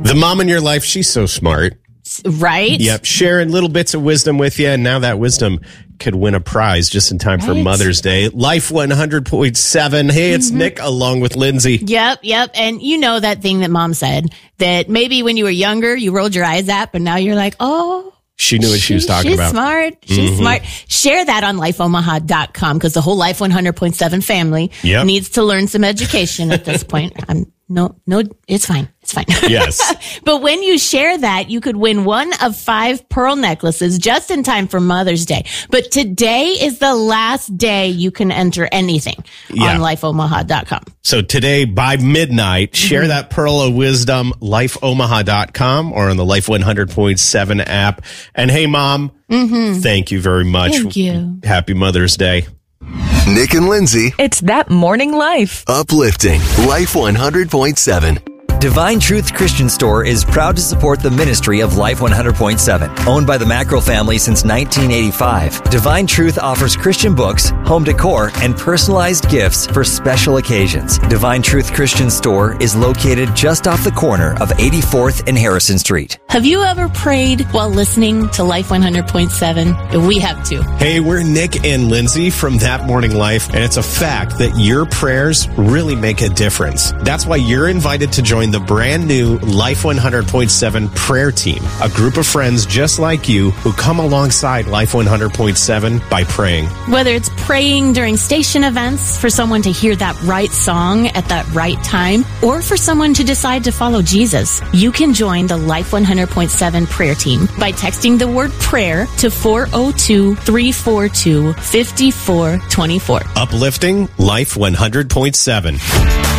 The mom in your life, she's so smart. Right? Yep. Sharing little bits of wisdom with you. And now that wisdom could win a prize just in time for Mother's Day. Life 100.7. Hey, it's Nick along with Lindsay. Yep. And you know that thing that Mom said, that maybe when you were younger, you rolled your eyes at, but now you're like, oh. She knew what she was talking about. She's smart. Share that on lifeomaha.com because the whole Life 100.7 family needs to learn some education at this point. No, it's fine. It's fine. Yes. But when you share that, you could win one of 5 pearl necklaces just in time for Mother's Day. But today is the last day you can enter anything on lifeomaha.com. So today by midnight, share that pearl of wisdom, lifeomaha.com or on the Life 100.7 app. And hey, Mom, thank you very much. Thank you. Happy Mother's Day. Nick and Lindsay. It's That Morning Life. Uplifting Life 100.7. Divine Truth Christian Store is proud to support the ministry of Life 100.7. Owned by the Mackerel family since 1985, Divine Truth offers Christian books, home decor, and personalized gifts for special occasions. Divine Truth Christian Store is located just off the corner of 84th and Harrison Street. Have you ever prayed while listening to Life 100.7? We have too. Hey, we're Nick and Lindsay from That Morning Life, and it's a fact that your prayers really make a difference. That's why you're invited to join the brand new Life 100.7 prayer team, a group of friends just like you who come alongside Life 100.7 by praying. Whether it's praying during station events for someone to hear that right song at that right time, or for someone to decide to follow Jesus, you can join the Life 100.7 prayer team by texting the word prayer to 402-342-5424. Uplifting Life 100.7.